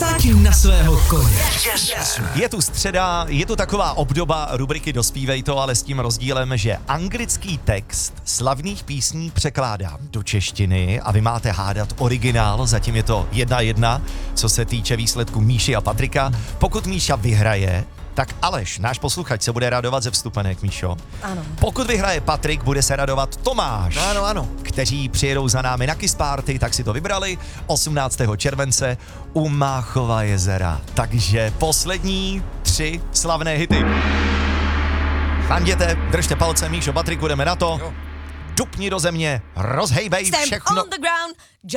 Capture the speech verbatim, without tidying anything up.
Taky na svého koně. Yes. Je tu středa, je tu taková obdoba rubriky Dospívej to, ale s tím rozdílem, že anglický text slavných písní překládám do češtiny a vy máte hádat originál, zatím je to jedna jedna, co se týče výsledku Míši a Patrika. Pokud Míša vyhraje, tak Aleš, náš posluchač, se bude radovat ze vstupenek, Míšo. Ano. Pokud vyhraje Patrik, bude se radovat Tomáš. Ano, ano. Kteří přijedou za námi na Kiss Party, tak si to vybrali osmnáctého července u Máchova jezera. Takže poslední tři slavné hity. Fanděte, držte palce, Míšo, Patriku, jdeme na to. Jo. Dupni do země, rozhejbej Stamp všechno. on the ground.